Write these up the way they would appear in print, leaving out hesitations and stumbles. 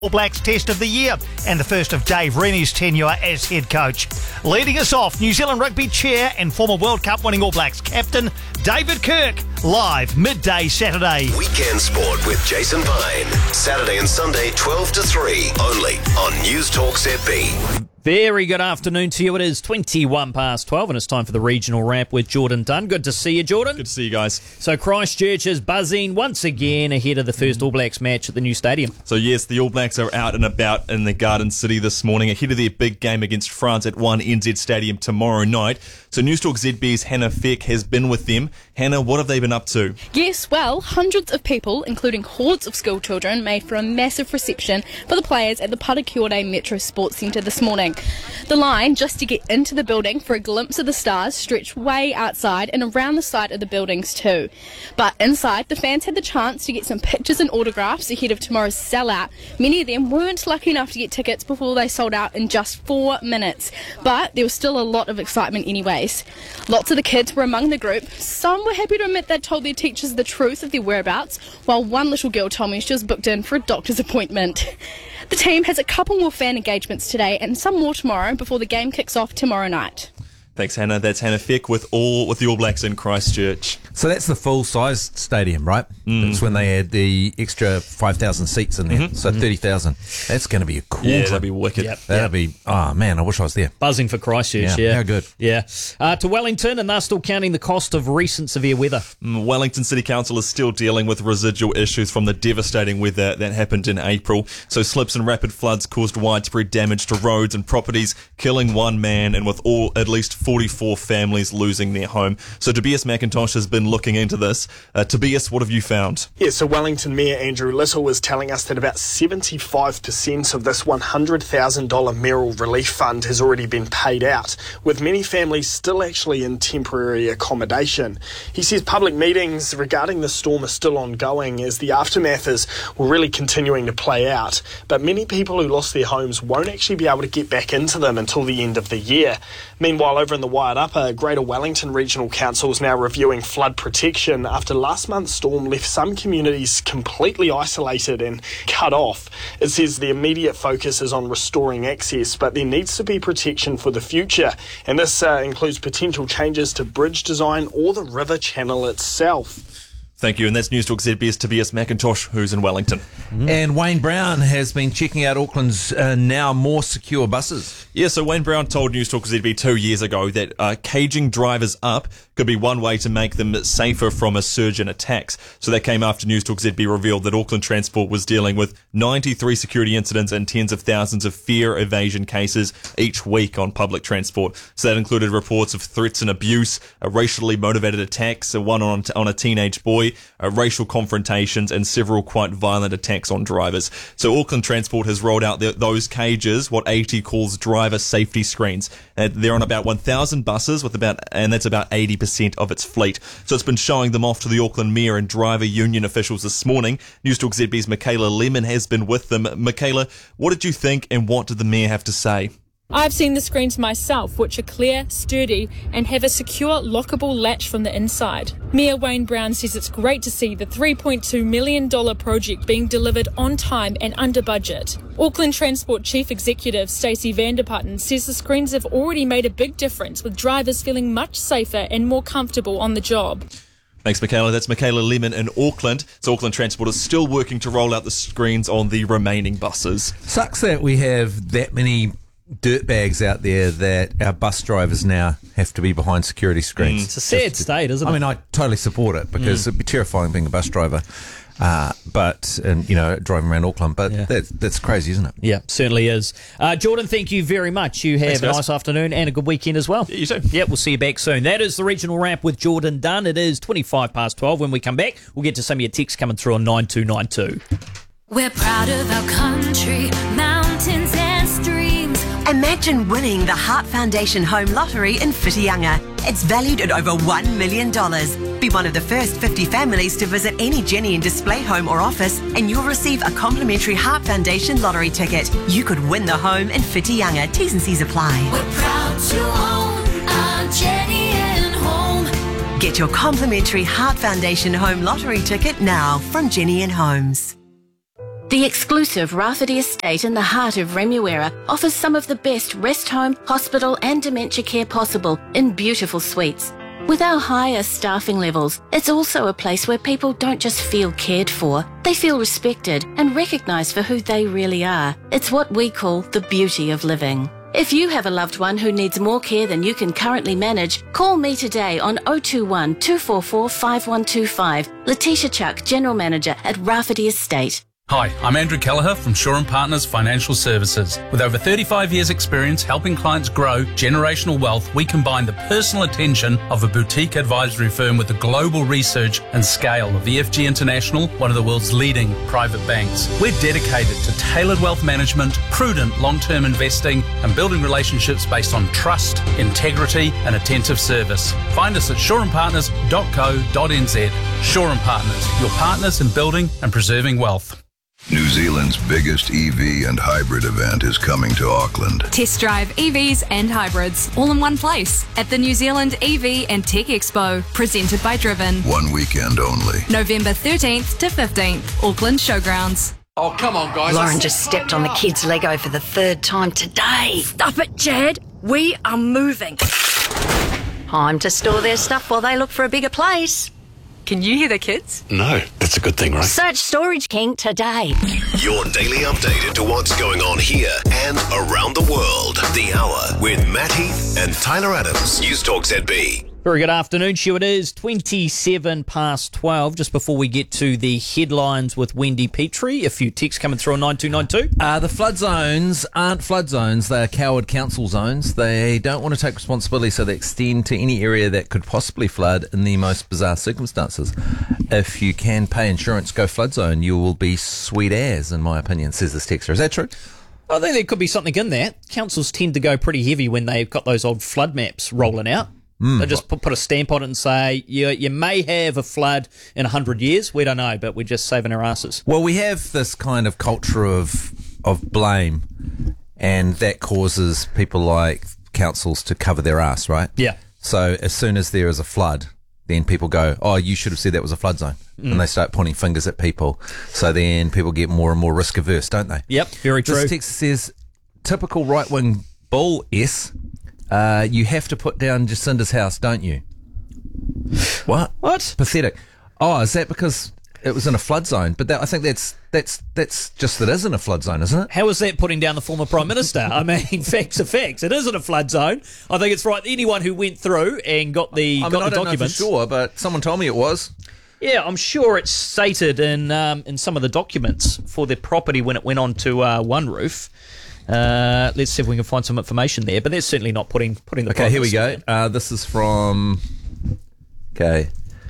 All Blacks Test of the Year and the first of Dave Rennie's tenure as head coach. Leading us off, New Zealand Rugby chair and former World Cup winning All Blacks captain David Kirk, live midday Saturday. Weekend Sport with Jason Pine, Saturday and Sunday 12 to 3, only on News Talk ZB. Very good afternoon to you. It is 21 past 12 and it's time for the regional wrap with Jordan Dunn. Good to see you, Jordan. Good to see you guys. So Christchurch is buzzing once again ahead of the first All Blacks match at the new stadium. So yes, the All Blacks are out and about in the Garden City this morning ahead of their big game against France at 1NZ Stadium tomorrow night. So News Talk ZB's Hannah Feck has been with them. Hannah, what have they been up to? Yes, well, hundreds of people, including hordes of school children, made for a massive reception for the players at the Parakiore Metro Sports Centre this morning. The line just to get into the building for a glimpse of the stars stretched way outside and around the side of the buildings too. But inside, the fans had the chance to get some pictures and autographs ahead of tomorrow's sellout. Many of them weren't lucky enough to get tickets before they sold out in just 4 minutes. But there was still a lot of excitement anyways. Lots of the kids were among the group. Some were happy to admit they'd told their teachers the truth of their whereabouts, while one little girl told me she was booked in for a doctor's appointment. The team has a couple more fan engagements today and some more tomorrow before the game kicks off tomorrow night. Thanks, Hannah. That's Hannah Feck with the All Blacks in Christchurch. So that's the full-size stadium, right? That's when they had the extra 5,000 seats in there. So 30,000. That's going to be a cool Yeah, trip. that'd be wicked. That'll be, oh man, I wish I was there. Buzzing for Christchurch, yeah. How good. Yeah. To Wellington, and they're still counting the cost of recent severe weather. Wellington City Council is still dealing with residual issues from the devastating weather that happened in April. So slips and rapid floods caused widespread damage to roads and properties, killing one man and with at least 44 families losing their home. So Tobias McIntosh has been looking into this. Tobias, what have you found? Yeah, so Wellington Mayor Andrew Little is telling us that about 75% of this $100,000 mayoral relief fund has already been paid out, with many families still actually in temporary accommodation. He says public meetings regarding the storm are still ongoing as the aftermath is really continuing to play out, but many people who lost their homes won't actually be able to get back into them until the end of the year. Meanwhile, over in the Wide Upper, Greater Wellington Regional Council is now reviewing flood protection after last month's storm left some communities completely isolated and cut off. It says the immediate focus is on restoring access, but there needs to be protection for the future, and this includes potential changes to bridge design or the river channel itself. Thank you, and that's News Talk ZB's Tobias McIntosh, who's in Wellington. And Wayne Brown has been checking out Auckland's now more secure buses. Yeah, so Wayne Brown told News Talk ZB 2 years ago that caging drivers up could be one way to make them safer from a surge in attacks. So that came after News Talk ZB revealed that Auckland Transport was dealing with 93 security incidents and tens of thousands of fare evasion cases each week on public transport. So that included reports of threats and abuse, racially motivated attacks, one on a teenage boy, racial confrontations, and several quite violent attacks on drivers. So Auckland Transport has rolled out those cages, what AT calls driver safety screens. They're on about 1,000 buses and that's about 80% of its fleet. So it's been showing them off to the Auckland Mayor and driver union officials this morning. News Talk ZB's Michaela Lemon has been with them. Michaela, what did you think and what did the Mayor have to say? I've seen the screens myself, which are clear, sturdy, and have a secure lockable latch from the inside. Mayor Wayne Brown says it's great to see the $3.2 million project being delivered on time and under budget. Auckland Transport Chief Executive Stacey Vanderputten says the screens have already made a big difference, with drivers feeling much safer and more comfortable on the job. Thanks, Michaela. That's Michaela Lemon in Auckland. So Auckland Transport is still working to roll out the screens on the remaining buses. Sucks that we have that many dirtbags out there that our bus drivers now have to be behind security screens. It's a sad state, isn't it? I mean, I totally support it because it'd be terrifying being a bus driver, driving around Auckland. But that's crazy, isn't it? Yeah, certainly is. Jordan, thank you very much. You have a nice afternoon and a good weekend as well. Yeah, you too. Yeah, we'll see you back soon. That is the regional wrap with Jordan Dunn. It is 25 past 12. When we come back, we'll get to some of your texts coming through on 9292. We're proud of our country, mountains and streams. Imagine winning the Heart Foundation Home Lottery in Whitianga. It's valued at over $1 million. Be one of the first 50 families to visit any Jenny and Display home or office, and you'll receive a complimentary Heart Foundation lottery ticket. You could win the home in Whitianga. T's and C's apply. We're proud to own our Jenny and Home. Get your complimentary Heart Foundation Home Lottery ticket now from Jenny and Homes. The exclusive Rafferty Estate in the heart of Remuera offers some of the best rest home, hospital and dementia care possible in beautiful suites. With our higher staffing levels, it's also a place where people don't just feel cared for, they feel respected and recognised for who they really are. It's what we call the beauty of living. If you have a loved one who needs more care than you can currently manage, call me today on 021 244 5125. Letitia Chuck, General Manager at Rafferty Estate. Hi, I'm Andrew Kelleher from Shaw & Partners Financial Services. With over 35 years' experience helping clients grow generational wealth, we combine the personal attention of a boutique advisory firm with the global research and scale of EFG International, one of the world's leading private banks. We're dedicated to tailored wealth management, prudent long-term investing, and building relationships based on trust, integrity, and attentive service. Find us at shawandpartners.co.nz. Shaw & Partners, your partners in building and preserving wealth. New Zealand's biggest EV and hybrid event is coming to Auckland. Test drive EVs and hybrids all in one place at the New Zealand EV and Tech Expo, presented by Driven. 1 weekend only. November 13th to 15th, Auckland Showgrounds. Oh, come on, guys. Lauren just stepped on the kids' Lego for the 3rd time today. Stop it, Chad. We are moving. Time to store their stuff while they look for a bigger place. Can you hear the kids? No, that's a good thing, right? Search Storage King today. Your daily update into what's going on here and around the world. The Hour with Matt Heath and Tyler Adams. News Talk ZB. Very good afternoon, Stu. It is 27 past 12. Just before we get to the headlines with Wendy Petrie, a few texts coming through on 9292. The flood zones aren't flood zones. They are coward council zones. They don't want to take responsibility, so they extend to any area that could possibly flood in the most bizarre circumstances. If you can pay insurance, go flood zone. You will be sweet as, in my opinion, says this texter. Is that true? I think there could be something in that. Councils tend to go pretty heavy when they've got those old flood maps rolling out. They just put a stamp on it and say, you may have a flood in 100 years. We don't know, but we're just saving our asses. Well, we have this kind of culture of blame, and that causes people like councils to cover their ass, right? Yeah. So as soon as there is a flood, then people go, oh, you should have said that was a flood zone. And they start pointing fingers at people. So then people get more and more risk averse, don't they? Yep, very true. This text says, typical right-wing bull, you have to put down Jacinda's house, don't you? What? Pathetic. Oh, is that because it was in a flood zone? But I think that's just that isn't a flood zone, isn't it? How is that putting down the former Prime Minister? I mean, facts are facts. It isn't a flood zone. I think it's right. Anyone who went through and got the documents. I don't know for sure, but someone told me it was. Yeah, I'm sure it's stated in some of the documents for their property when it went on to One Roof. Let's see if we can find some information there, but they're certainly not putting the. Okay, here we go. This is from. Okay.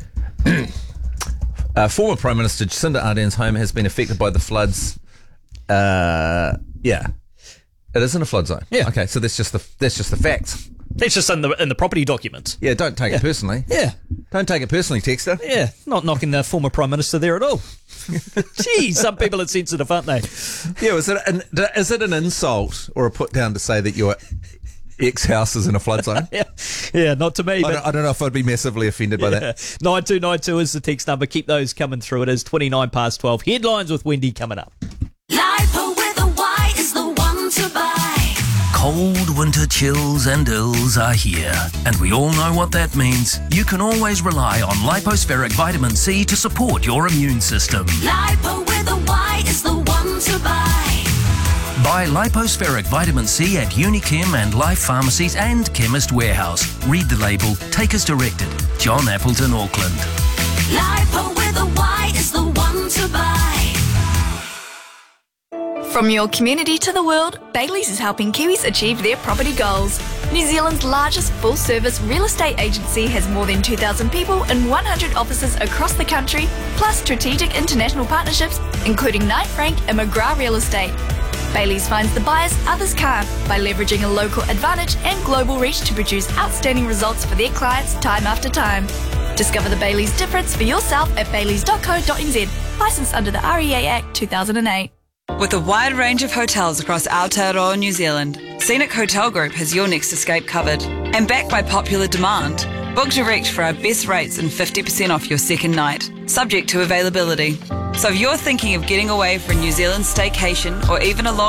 Former Prime Minister Jacinda Ardern's home has been affected by the floods. Yeah, it isn't a flood zone. Yeah. Okay, so that's just the facts. That's just in the property documents. Yeah, don't take it personally. Yeah, don't take it personally, Texter. Yeah, not knocking the former Prime Minister there at all. Geez, some people are sensitive, aren't they? Yeah, is it an insult or a put down to say that your ex-house is in a flood zone? Yeah, not to me. I don't know if I'd be massively offended by that. 9292 is the text number. Keep those coming through. It is 29 past 12. Headlines with Wendy coming up. Lipo with a Y is the one to buy. Cold winter chills and ills are here, and we all know what that means. You can always rely on Lipospheric Vitamin C to support your immune system. Lipo with a Y is the one to buy. Buy Lipospheric Vitamin C at Unichem and Life Pharmacies and Chemist Warehouse. Read the label. Take as directed. John Appleton, Auckland. Lipo with a Y is the one to buy. From your community to the world, Bailey's is helping Kiwis achieve their property goals. New Zealand's largest full-service real estate agency has more than 2,000 people and 100 offices across the country, plus strategic international partnerships, including Knight Frank and McGrath Real Estate. Bailey's finds the buyers others can't by leveraging a local advantage and global reach to produce outstanding results for their clients time after time. Discover the Bailey's difference for yourself at baileys.co.nz. Licensed under the REA Act 2008. With a wide range of hotels across Aotearoa, New Zealand, Scenic Hotel Group has your next escape covered. And backed by popular demand, book direct for our best rates and 50% off your second night, subject to availability. So if you're thinking of getting away for a New Zealand staycation or even a long